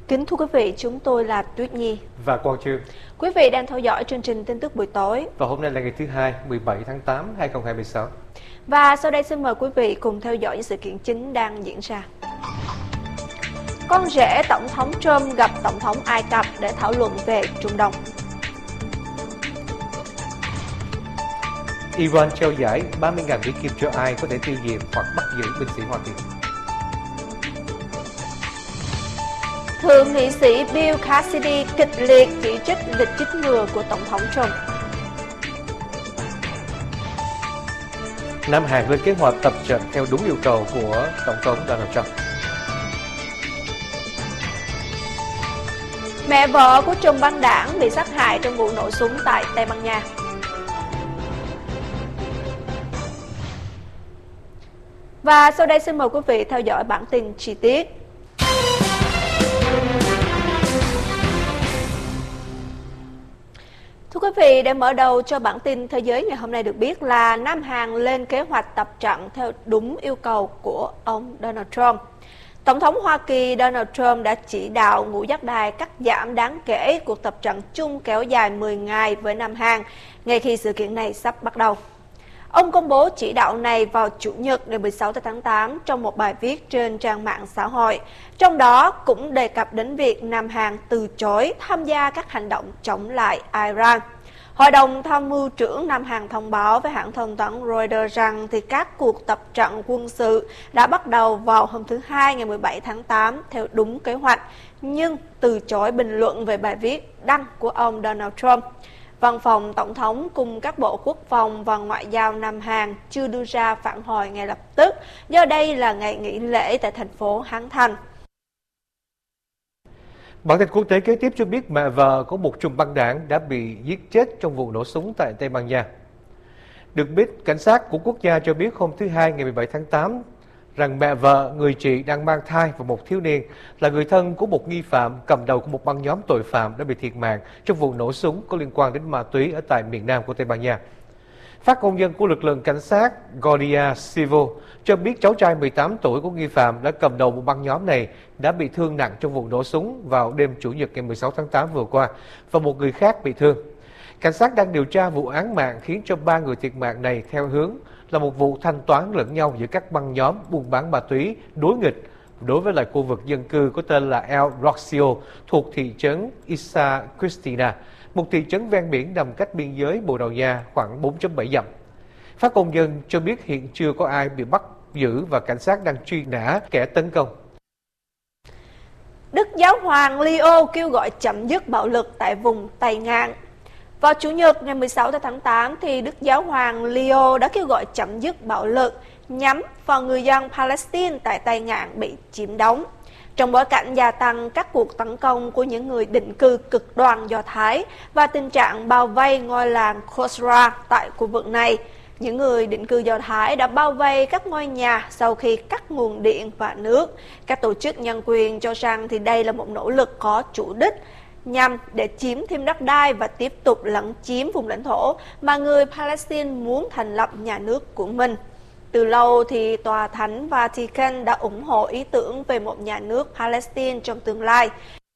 Kính thưa quý vị, chúng tôi là Tuyết Nhi và Quang Trương. Quý vị đang theo dõi chương trình tin tức buổi tối. Và hôm nay là ngày thứ Hai, 17 tháng 8, 2026. Và sau đây xin mời quý vị cùng theo dõi những sự kiện chính đang diễn ra. Con rể Tổng thống Trump gặp Tổng thống Ai Cập để thảo luận về Trung Đông. Iran trao giải 30.000 Mỹ Kim cho ai có thể tiêu diệt hoặc bắt giữ binh sĩ Hoa Kỳ. Thượng nghị sĩ Bill Cassidy kịch liệt chỉ trích lịch chích ngừa của Tổng thống Trump. Nam Hàn lên kế hoạch tập trận theo đúng yêu cầu của Tổng thống Donald Trump. Mẹ vợ của trùm băng đảng bị sát hại trong vụ nổ súng tại Tây Ban Nha. Và sau đây xin mời quý vị theo dõi bản tin chi tiết. Thưa quý vị, để mở đầu cho bản tin thế giới ngày hôm nay được biết là Nam Hàn lên kế hoạch tập trận theo đúng yêu cầu của ông Donald Trump. Tổng thống Hoa Kỳ Donald Trump đã chỉ đạo ngũ giác đài cắt giảm đáng kể cuộc tập trận chung kéo dài 10 ngày với Nam Hàn ngay khi sự kiện này sắp bắt đầu. Ông công bố chỉ đạo này vào Chủ nhật ngày 16 tháng 8 trong một bài viết trên trang mạng xã hội, trong đó cũng đề cập đến việc Nam Hàn từ chối tham gia các hành động chống lại Iran. Hội đồng tham mưu trưởng Nam Hàn thông báo với hãng thông tấn Reuters rằng các cuộc tập trận quân sự đã bắt đầu vào hôm thứ Hai ngày 17 tháng 8 theo đúng kế hoạch, nhưng từ chối bình luận về bài viết đăng của ông Donald Trump. Văn phòng Tổng thống cùng các bộ quốc phòng và ngoại giao Nam Hàn chưa đưa ra phản hồi ngay lập tức, do đây là ngày nghỉ lễ tại thành phố Hán Thành. Bản tin quốc tế kế tiếp cho biết mẹ vợ của một trùm băng đảng đã bị giết chết trong vụ nổ súng tại Tây Ban Nha. Được biết, cảnh sát của quốc gia cho biết hôm thứ Hai ngày 17 tháng 8 rằng mẹ vợ, người chị đang mang thai và một thiếu niên là người thân của một nghi phạm cầm đầu của một băng nhóm tội phạm đã bị thiệt mạng trong vụ nổ súng có liên quan đến ma túy ở tại miền nam của Tây Ban Nha. Phát ngôn nhân của lực lượng cảnh sát Guardia Civil cho biết cháu trai 18 tuổi của nghi phạm đã cầm đầu một băng nhóm này đã bị thương nặng trong vụ nổ súng vào đêm Chủ nhật ngày 16 tháng 8 vừa qua và một người khác bị thương. Cảnh sát đang điều tra vụ án mạng khiến cho 3 người thiệt mạng này theo hướng là một vụ thanh toán lẫn nhau giữa các băng nhóm buôn bán ma túy đối nghịch đối với lại khu vực dân cư có tên là El Rocio thuộc thị trấn Isa Cristina, một thị trấn ven biển nằm cách biên giới Bồ Đào Nha khoảng 4.7 dặm. Phát ngôn nhân cho biết hiện chưa có ai bị bắt giữ và cảnh sát đang truy nã kẻ tấn công. Đức Giáo hoàng Leo kêu gọi chấm dứt bạo lực tại vùng Tây Ngạn. Vào Chủ nhật ngày 16 tháng 8, thì Đức Giáo hoàng Leo đã kêu gọi chấm dứt bạo lực nhắm vào người dân Palestine tại Tây Ngạn bị chiếm đóng, trong bối cảnh gia tăng các cuộc tấn công của những người định cư cực đoan Do Thái và tình trạng bao vây ngôi làng Khosra tại khu vực này. Những người định cư Do Thái đã bao vây các ngôi nhà sau khi cắt nguồn điện và nước. Các tổ chức nhân quyền cho rằng thì đây là một nỗ lực có chủ đích nhằm để chiếm thêm đất đai và tiếp tục lấn chiếm vùng lãnh thổ mà người Palestine muốn thành lập nhà nước của mình. Từ lâu thì Tòa Thánh Vatican đã ủng hộ ý tưởng về một nhà nước Palestine trong tương lai.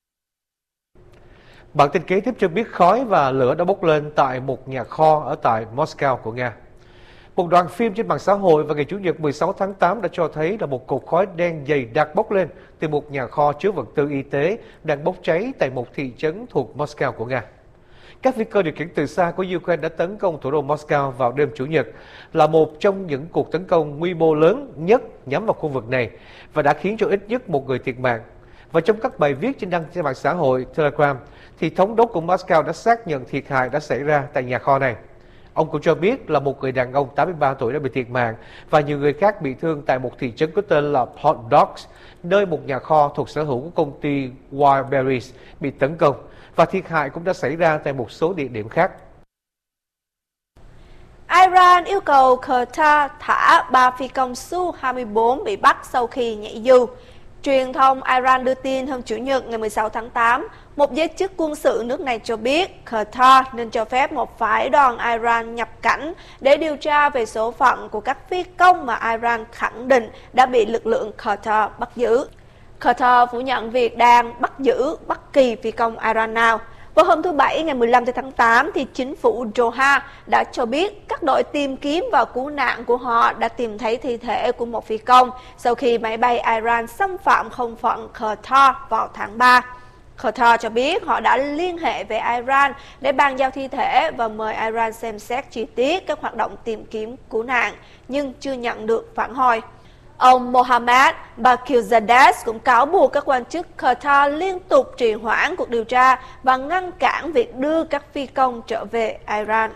Bản tin kế tiếp cho biết khói và lửa đã bốc lên tại một nhà kho ở tại Moscow của Nga. Một đoạn phim trên mạng xã hội vào ngày Chủ nhật 16 tháng 8 đã cho thấy là một cột khói đen dày đặc bốc lên từ một nhà kho chứa vật tư y tế đang bốc cháy tại một thị trấn thuộc Moscow của Nga. Các phi cơ điều khiển từ xa của Ukraine đã tấn công thủ đô Moscow vào đêm Chủ nhật, là một trong những cuộc tấn công quy mô lớn nhất nhắm vào khu vực này và đã khiến cho ít nhất một người thiệt mạng. Và trong các bài viết trên đăng trên mạng xã hội Telegram, thì thống đốc của Moscow đã xác nhận thiệt hại đã xảy ra tại nhà kho này. Ông cũng cho biết là một người đàn ông 83 tuổi đã bị thiệt mạng và nhiều người khác bị thương tại một thị trấn có tên là Hot Dogs, nơi một nhà kho thuộc sở hữu của công ty Wildberries bị tấn công, và thiệt hại cũng đã xảy ra tại một số địa điểm khác. Iran yêu cầu Qatar thả 3 phi công Su-24 bị bắt sau khi nhảy dù. Truyền thông Iran đưa tin hôm Chủ nhật ngày 16 tháng 8, một giới chức quân sự nước này cho biết Qatar nên cho phép một phái đoàn Iran nhập cảnh để điều tra về số phận của các phi công mà Iran khẳng định đã bị lực lượng Qatar bắt giữ. Qatar phủ nhận việc đang bắt giữ bất kỳ phi công Iran nào. Vào hôm thứ Bảy ngày 15 tháng 8, thì chính phủ Doha đã cho biết các đội tìm kiếm và cứu nạn của họ đã tìm thấy thi thể của một phi công sau khi máy bay Iran xâm phạm không phận Qatar vào tháng 3. Qatar cho biết họ đã liên hệ với Iran để bàn giao thi thể và mời Iran xem xét chi tiết các hoạt động tìm kiếm cứu nạn, nhưng chưa nhận được phản hồi. Ông Mohammad Bakir-Zadeh cũng cáo buộc các quan chức Qatar liên tục trì hoãn cuộc điều tra và ngăn cản việc đưa các phi công trở về Iran.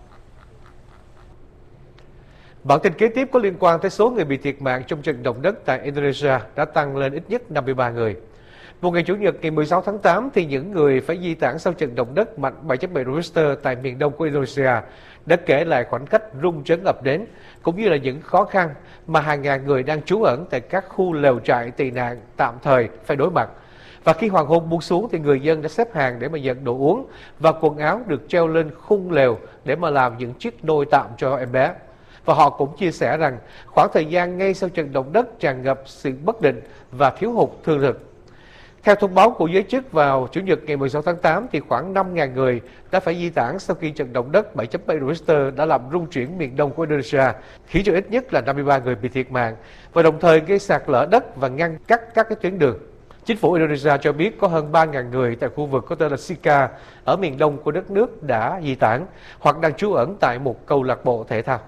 Bản tin kế tiếp có liên quan tới số người bị thiệt mạng trong trận động đất tại Indonesia đã tăng lên ít nhất 53 người. Vào ngày Chủ nhật ngày 16 tháng 8, thì những người phải di tản sau trận động đất mạnh 7.7 Richter tại miền đông của Indonesia đã kể lại khoảnh khắc rung chấn ập đến, cũng như là những khó khăn mà hàng ngàn người đang trú ẩn tại các khu lều trại tị nạn tạm thời phải đối mặt. Và khi hoàng hôn buông xuống thì người dân đã xếp hàng để mà nhận đồ uống và quần áo được treo lên khung lều để mà làm những chiếc nôi tạm cho em bé. Và họ cũng chia sẻ rằng khoảng thời gian ngay sau trận động đất tràn ngập sự bất định và thiếu hụt thương thực. Theo thông báo của giới chức vào Chủ nhật ngày 16 tháng 8, thì khoảng 5.000 người đã phải di tản sau khi trận động đất 7.7 Richter đã làm rung chuyển miền đông của Indonesia, khiến cho ít nhất là 53 người bị thiệt mạng, và đồng thời gây sạt lở đất và ngăn cắt các cái tuyến đường. Chính phủ Indonesia cho biết có hơn 3.000 người tại khu vực có tên là Sika ở miền đông của đất nước đã di tản hoặc đang trú ẩn tại một câu lạc bộ thể thao.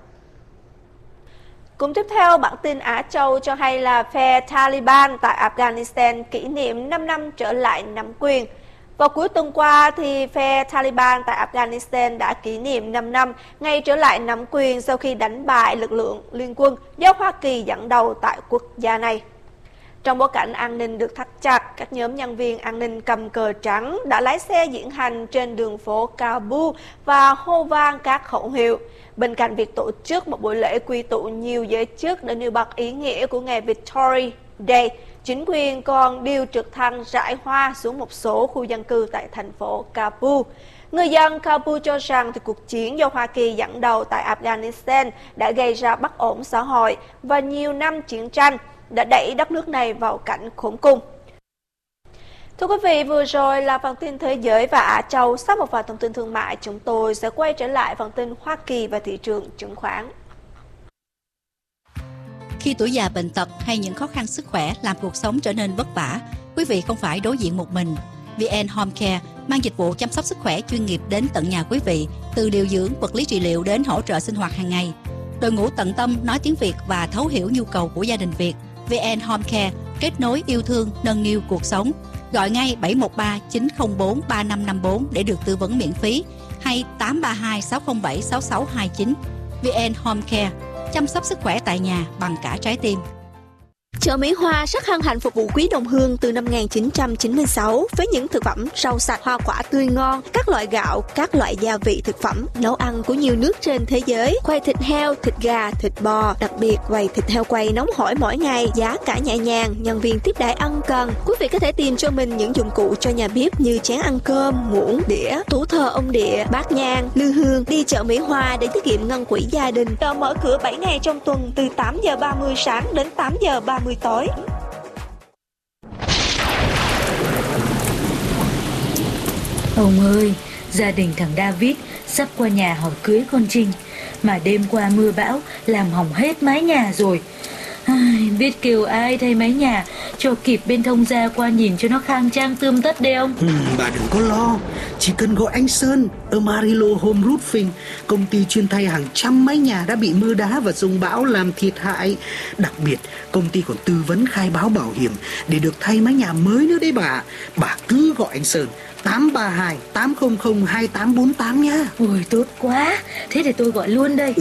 Cũng tiếp theo, bản tin Á Châu cho hay là phe Taliban tại Afghanistan kỷ niệm 5 năm trở lại nắm quyền. Vào cuối tuần qua, thì phe Taliban tại Afghanistan đã kỷ niệm 5 năm ngày trở lại nắm quyền sau khi đánh bại lực lượng liên quân do Hoa Kỳ dẫn đầu tại quốc gia này. Trong bối cảnh an ninh được thắt chặt, các nhóm nhân viên an ninh cầm cờ trắng đã lái xe diễu hành trên đường phố Kabul và hô vang các khẩu hiệu. Bên cạnh việc tổ chức một buổi lễ quy tụ nhiều giới chức để nêu bật ý nghĩa của ngày Victory Day, chính quyền còn điều trực thăng rải hoa xuống một số khu dân cư tại thành phố Kabul. Người dân Kabul cho rằng thì cuộc chiến do Hoa Kỳ dẫn đầu tại Afghanistan đã gây ra bất ổn xã hội và nhiều năm chiến tranh đã đẩy đất nước này vào cảnh khốn cùng. Thưa quý vị, vừa rồi là phần tin thế giới và Á Châu. Sau một vài thông tin thương mại, chúng tôi sẽ quay trở lại phần tin Hoa Kỳ và thị trường chứng khoán. Khi tuổi già bệnh tật hay những khó khăn sức khỏe làm cuộc sống trở nên vất vả, quý vị không phải đối diện một mình. VN Home Care mang dịch vụ chăm sóc sức khỏe chuyên nghiệp đến tận nhà quý vị, từ điều dưỡng, vật lý trị liệu đến hỗ trợ sinh hoạt hàng ngày. Đội ngũ tận tâm nói tiếng Việt và thấu hiểu nhu cầu của gia đình Việt. VN Home Care kết nối yêu thương, nâng niu cuộc sống. Gọi ngay 713 904 3554 để được tư vấn miễn phí, hay 832 607 6629. VN Home Care, chăm sóc sức khỏe tại nhà bằng cả trái tim. Chợ Mỹ Hoa rất hân hạnh phục vụ quý đồng hương từ năm 1996 với những thực phẩm rau sạch, hoa quả tươi ngon, các loại gạo, các loại gia vị thực phẩm, nấu ăn của nhiều nước trên thế giới, quầy thịt heo, thịt gà, thịt bò, đặc biệt quầy thịt heo quay nóng hổi mỗi ngày, giá cả nhẹ nhàng, nhân viên tiếp đãi ân cần. Quý vị có thể tìm cho mình những dụng cụ cho nhà bếp như chén ăn cơm, muỗng, đĩa, tủ thờ ông địa, bát nhang, lư hương. Đi chợ Mỹ Hoa để tiết kiệm ngân quỹ gia đình. Chợ mở cửa 7 ngày trong tuần từ 8 giờ 30 sáng đến 8 giờ 30 tối. Ông ơi, gia đình thằng David sắp qua nhà hỏi cưới con Trinh, mà đêm qua mưa bão làm hỏng hết mái nhà rồi. Biết kêu ai thay mái nhà cho kịp bên thông gia qua nhìn cho nó khang trang tươm tất đi ông. Bà đừng có lo, chỉ cần gọi anh Sơn ở Marilo Home Roofing, công ty chuyên thay hàng trăm mái nhà đã bị mưa đá và dông bão làm thiệt hại. Đặc biệt công ty còn tư vấn khai báo bảo hiểm để được thay mái nhà mới nữa đấy bà. Bà cứ gọi anh Sơn 832 800 2848 nhá. Ôi tốt quá, thế để tôi gọi luôn đây.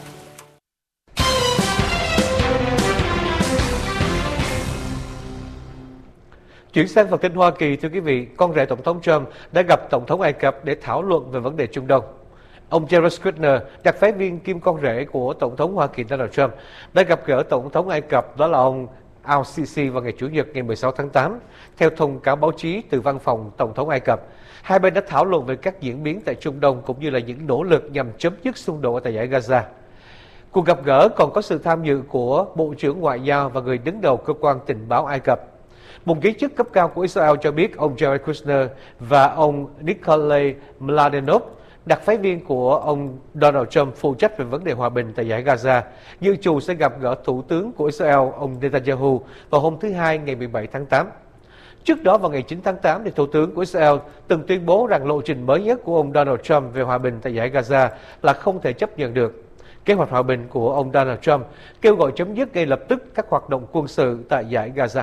Chuyển sang phần tin Hoa Kỳ, thưa quý vị, con rể Tổng thống Trump đã gặp Tổng thống Ai Cập để thảo luận về vấn đề Trung Đông. Ông Jared Kushner, đặc phái viên kiêm con rể của Tổng thống Hoa Kỳ Donald Trump, đã gặp gỡ Tổng thống Ai Cập, đó là ông Al-Sisi, vào ngày Chủ nhật ngày 16 tháng 8. Theo thông cáo báo chí từ văn phòng Tổng thống Ai Cập, hai bên đã thảo luận về các diễn biến tại Trung Đông cũng như là những nỗ lực nhằm chấm dứt xung đột tại giải Gaza. Cuộc gặp gỡ còn có sự tham dự của Bộ trưởng Ngoại giao và người đứng đầu cơ quan tình báo Ai Cập. Một giới chức cấp cao của Israel cho biết ông Jared Kushner và ông Nikolai Mladenov, đặc phái viên của ông Donald Trump phụ trách về vấn đề hòa bình tại giải Gaza, dự trù sẽ gặp gỡ Thủ tướng của Israel, ông Netanyahu, vào hôm thứ Hai ngày 17 tháng 8. Trước đó vào ngày 9 tháng 8, thì Thủ tướng của Israel từng tuyên bố rằng lộ trình mới nhất của ông Donald Trump về hòa bình tại giải Gaza là không thể chấp nhận được. Kế hoạch hòa bình của ông Donald Trump kêu gọi chấm dứt ngay lập tức các hoạt động quân sự tại giải Gaza.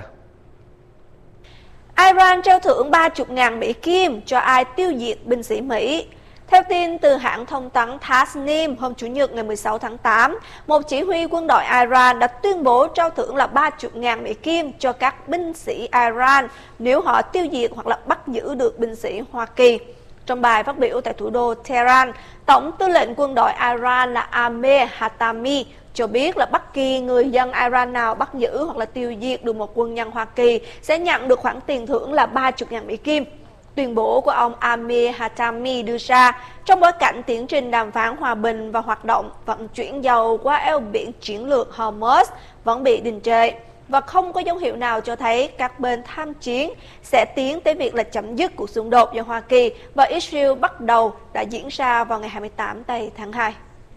Iran treo thưởng 30.000 Mỹ Kim cho ai tiêu diệt binh sĩ Mỹ. Theo tin từ hãng thông tấn Tasnim, hôm Chủ nhật ngày 16 tháng 8, một chỉ huy quân đội Iran đã tuyên bố trao thưởng là 30.000 Mỹ Kim cho các binh sĩ Iran nếu họ tiêu diệt hoặc là bắt giữ được binh sĩ Hoa Kỳ. Trong bài phát biểu tại thủ đô Tehran, Tổng tư lệnh quân đội Iran là Amir Hatami cho biết là bất kỳ người dân Iran nào bắt giữ hoặc là tiêu diệt được một quân nhân Hoa Kỳ sẽ nhận được khoản tiền thưởng là 30.000 Mỹ Kim. Tuyên bố của ông Amir Hatami đưa ra trong bối cảnh tiến trình đàm phán hòa bình và hoạt động vận chuyển dầu qua eo biển chiến lược Hormuz vẫn bị đình trệ và không có dấu hiệu nào cho thấy các bên tham chiến sẽ tiến tới việc là chấm dứt cuộc xung đột do Hoa Kỳ và Israel bắt đầu đã diễn ra vào ngày 28 tháng 2.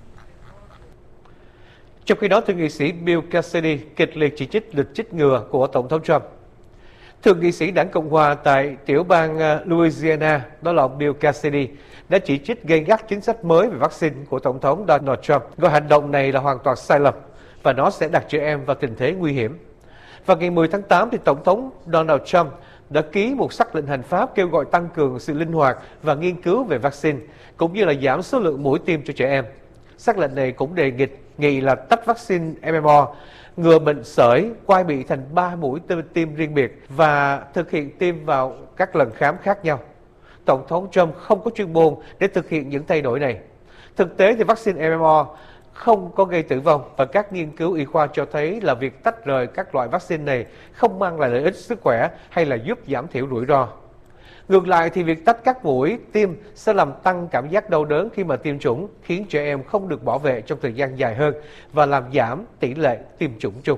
Trong khi đó, thượng nghị sĩ Bill Cassidy kịch liệt chỉ trích lịch chích ngừa của Tổng thống Trump. Thượng nghị sĩ đảng Cộng hòa tại tiểu bang Louisiana, đó là ông Bill Cassidy, đã chỉ trích gay gắt chính sách mới về vaccine của Tổng thống Donald Trump, gọi hành động này là hoàn toàn sai lầm và nó sẽ đặt trẻ em vào tình thế nguy hiểm. Vào ngày 10 tháng 8, thì Tổng thống Donald Trump đã ký một sắc lệnh hành pháp kêu gọi tăng cường sự linh hoạt và nghiên cứu về vaccine, cũng như là giảm số lượng mũi tiêm cho trẻ em. Sắc lệnh này cũng đề nghị là tách vaccine MMR, ngừa bệnh sởi, quai bị thành 3 mũi tiêm riêng biệt và thực hiện tiêm vào các lần khám khác nhau. Tổng thống Trump không có chuyên môn để thực hiện những thay đổi này. Thực tế thì vaccine MMR không có gây tử vong và các nghiên cứu y khoa cho thấy là việc tách rời các loại vaccine này không mang lại lợi ích sức khỏe hay là giúp giảm thiểu rủi ro. Ngược lại thì việc tách các mũi tiêm sẽ làm tăng cảm giác đau đớn khi mà tiêm chủng, khiến trẻ em không được bảo vệ trong thời gian dài hơn và làm giảm tỷ lệ tiêm chủng chung.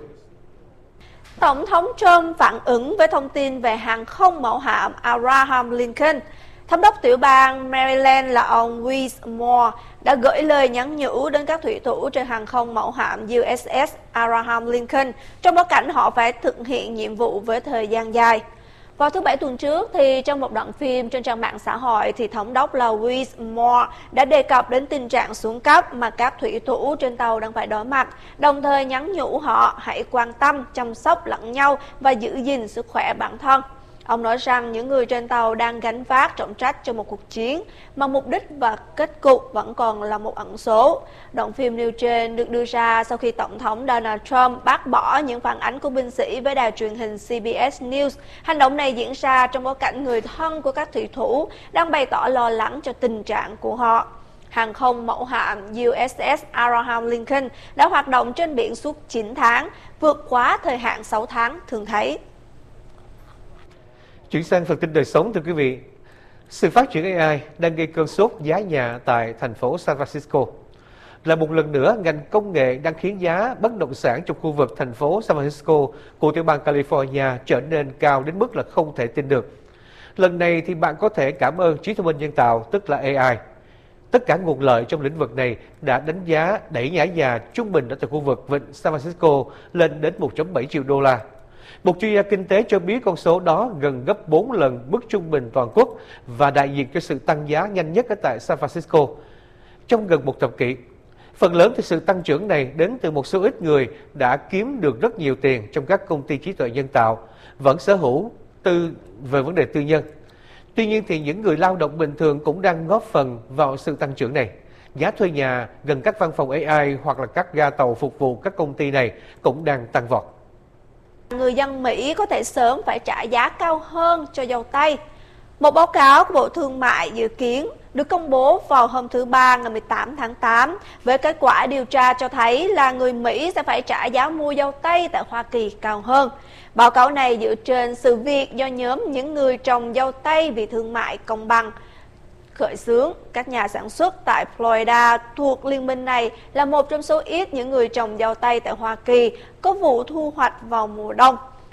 Tổng thống Trump phản ứng với thông tin về hàng không mẫu hạm Abraham Lincoln. Thống đốc tiểu bang Maryland là ông Wes Moore đã gửi lời nhắn nhủ đến các thủy thủ trên hàng không mẫu hạm USS Abraham Lincoln trong bối cảnh họ phải thực hiện nhiệm vụ với thời gian dài. Vào thứ Bảy tuần trước, thì trong một đoạn phim trên trang mạng xã hội, thì thống đốc là Wes Moore đã đề cập đến tình trạng xuống cấp mà các thủy thủ trên tàu đang phải đối mặt, đồng thời nhắn nhủ họ hãy quan tâm, chăm sóc lẫn nhau và giữ gìn sức khỏe bản thân. Ông nói rằng những người trên tàu đang gánh vác trọng trách cho một cuộc chiến mà mục đích và kết cục vẫn còn là một ẩn số. Đoạn phim nêu trên được đưa ra sau khi Tổng thống Donald Trump bác bỏ những phản ánh của binh sĩ với đài truyền hình CBS News. Hành động này diễn ra trong bối cảnh người thân của các thủy thủ đang bày tỏ lo lắng cho tình trạng của họ. Hàng không mẫu hạm USS Abraham Lincoln đã hoạt động trên biển suốt 9 tháng, vượt quá thời hạn 6 tháng thường thấy. Chuyển sang phần tin đời sống, thưa quý vị. Sự phát triển AI đang gây cơn sốt giá nhà tại thành phố San Francisco. Là một lần nữa, ngành công nghệ đang khiến giá bất động sản trong khu vực thành phố San Francisco của tiểu bang California trở nên cao đến mức là không thể tin được. Lần này thì bạn có thể cảm ơn trí thông minh nhân tạo, tức là AI. Tất cả nguồn lợi trong lĩnh vực này đã đánh giá đẩy giá nhà trung bình ở tại khu vực vịnh San Francisco lên đến 1.7 triệu đô la. Một chuyên gia kinh tế cho biết con số đó gần gấp 4 lần mức trung bình toàn quốc và đại diện cho sự tăng giá nhanh nhất ở tại San Francisco trong gần một thập kỷ. Phần lớn thì sự tăng trưởng này đến từ một số ít người đã kiếm được rất nhiều tiền trong các công ty trí tuệ nhân tạo, vẫn sở hữu về vấn đề tư nhân. Tuy nhiên thì những người lao động bình thường cũng đang góp phần vào sự tăng trưởng này. Giá thuê nhà gần các văn phòng AI hoặc là các ga tàu phục vụ các công ty này cũng đang tăng vọt. Người dân Mỹ có thể sớm phải trả giá cao hơn cho dầu tây. Một báo cáo của Bộ Thương mại dự kiến được công bố vào hôm thứ Ba ngày 18 tháng 8 với kết quả điều tra cho thấy là người Mỹ sẽ phải trả giá mua dầu tây tại Hoa Kỳ cao hơn. Báo cáo này dựa trên sự việc do nhóm những người trồng dầu tây vì thương mại công bằng khởi xướng. Các nhà sản xuất tại Florida thuộc liên minh này là một trong số ít những người trồng dầu tây tại Hoa Kỳ có vụ thu hoạch vào mùa đông.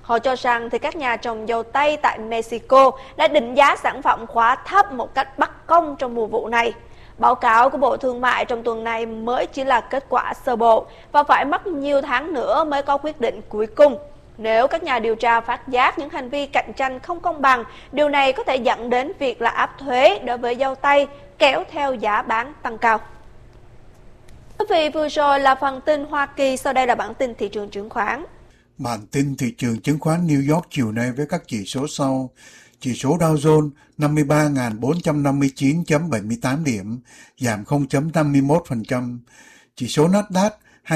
Họ cho rằng thì các nhà trồng dâu tây tại Mexico đã định giá sản phẩm quá thấp một cách bất công trong mùa vụ này. Báo cáo của Bộ Thương mại trong tuần này mới chỉ là kết quả sơ bộ và phải mất nhiều tháng nữa mới có quyết định cuối cùng. Nếu các nhà điều tra phát giác những hành vi cạnh tranh không công bằng, điều này có thể dẫn đến việc là áp thuế đối với dâu tây, kéo theo giá bán tăng cao. Quý vị, vừa rồi là phần tin Hoa Kỳ, sau đây là bản tin thị trường chứng khoán. Bản tin thị trường chứng khoán New York chiều nay với các chỉ số sau. Chỉ số Dow Jones 53.459.78 điểm, giảm 0.51%. Chỉ số Nasdaq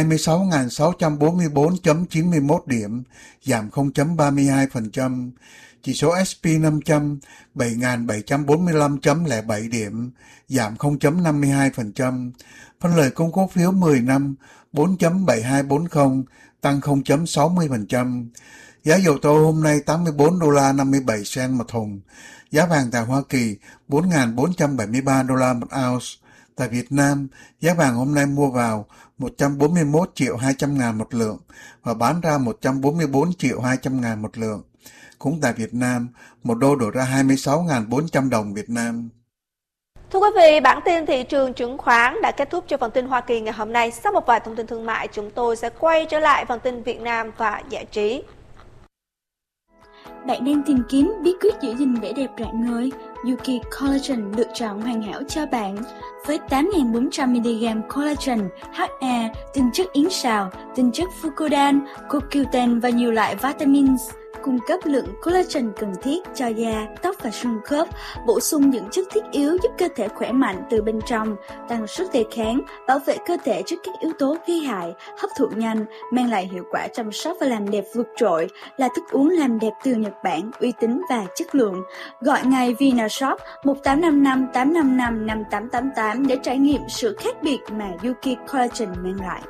26.644.91 điểm, giảm 0.32%. Chỉ số S&P 500 7.745.07 điểm, giảm 0.52%. Phân lời công cổ phiếu 10 năm 4.7240, tăng 0.60%. Giá dầu thô hôm nay $84.57 một thùng. Giá vàng tại Hoa Kỳ $4.473 một ounce. Tại Việt Nam, giá vàng hôm nay mua vào 141.200.000 một lượng và bán ra 144.200.000 một lượng. Cũng tại Việt Nam, một đô đổi ra 26.400 đồng Việt Nam. Thưa quý vị, bản tin thị trường chứng khoán đã kết thúc cho phần tin Hoa Kỳ ngày hôm nay. Sau một vài thông tin thương mại, chúng tôi sẽ quay trở lại phần tin Việt Nam và giải trí. Bạn đang tìm kiếm bí quyết giữ gìn vẻ đẹp rạng ngời? Yuki Collagen lựa chọn hoàn hảo cho bạn. Với 8.400mg collagen, HA, tinh chất yến sào, tinh chất fucodan, CoQ10 và nhiều loại vitamins, cung cấp lượng collagen cần thiết cho da, tóc và xương khớp, bổ sung những chất thiết yếu giúp cơ thể khỏe mạnh từ bên trong, tăng sức đề kháng, bảo vệ cơ thể trước các yếu tố gây hại, hấp thụ nhanh, mang lại hiệu quả chăm sóc và làm đẹp vượt trội, là thức uống làm đẹp từ Nhật Bản, uy tín và chất lượng. Gọi ngay Vinashop 1855 855 5888 để trải nghiệm sự khác biệt mà Yuki Collagen mang lại.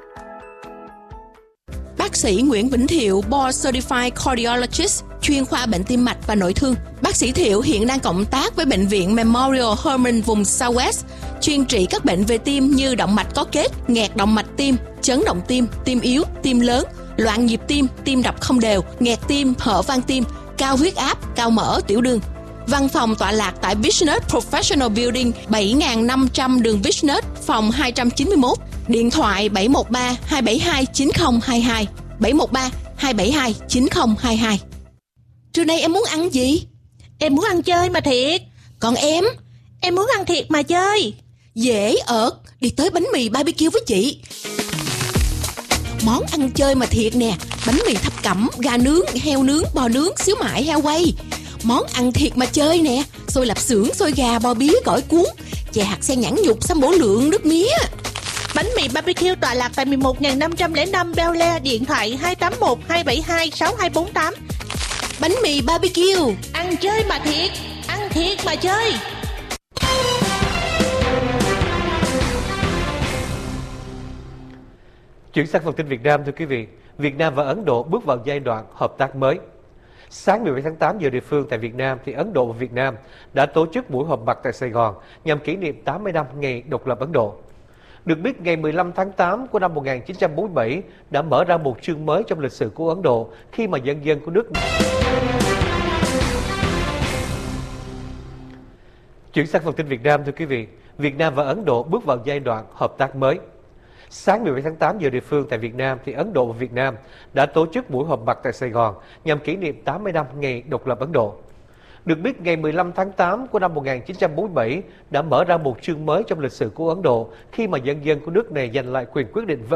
Bác sĩ Nguyễn Vĩnh Thiệu, Board Certified Cardiologist, chuyên khoa bệnh tim mạch và nội thương. Bác sĩ Thiệu hiện đang cộng tác với Bệnh viện Memorial Hermann vùng Southwest, chuyên trị các bệnh về tim như động mạch có kết, nghẹt động mạch tim, chấn động tim, tim yếu, tim lớn, loạn nhịp tim, tim đập không đều, nghẹt tim, hở van tim, cao huyết áp, cao mỡ, tiểu đường. Văn phòng tọa lạc tại Business Professional Building 7500 đường Business, phòng 291. Điện thoại 713-272-9022, 713-272-9022. Trưa nay em muốn ăn gì? Em muốn ăn chơi mà thiệt. Còn em? Em muốn ăn thiệt mà chơi. Dễ ợt, đi tới bánh mì BBQ với chị. Món ăn chơi mà thiệt nè, bánh mì thập cẩm, gà nướng, heo nướng, bò nướng, xíu mại, heo quay. Món ăn thiệt mà chơi nè, xôi lạp xưởng, xôi gà, bò bía, gỏi cuốn, chè hạt sen nhãn nhục, sâm bổ lượng, nước mía. Bánh mì BBQ tọa lạc tại 11.505 Bel Air, điện thoại 281-272-6248. Bánh mì BBQ, ăn chơi mà thiệt, ăn thiệt mà chơi. Chuyển sang phần tin Việt Nam, thưa quý vị. Việt Nam và Ấn Độ bước vào giai đoạn hợp tác mới. Sáng 17 tháng 8 giờ địa phương tại Việt Nam, thì Ấn Độ và Việt Nam đã tổ chức buổi họp mặt tại Sài Gòn nhằm kỷ niệm 80 năm ngày độc lập Ấn Độ. Được biết, ngày 15 tháng 8 của năm 1947 đã mở ra một chương mới trong lịch sử của Ấn Độ khi mà dân dân của nước. Chuyển sang phần tin Việt Nam, thưa quý vị. Việt Nam và Ấn Độ bước vào giai đoạn hợp tác mới. Sáng 17 tháng 8 giờ địa phương tại Việt Nam, thì Ấn Độ và Việt Nam đã tổ chức buổi họp mặt tại Sài Gòn nhằm kỷ niệm 80 năm ngày độc lập Ấn Độ. Được biết, ngày 15 tháng 8 của năm 1947 đã mở ra một chương mới trong lịch sử của Ấn Độ khi mà dân dân của nước này giành lại quyền quyết định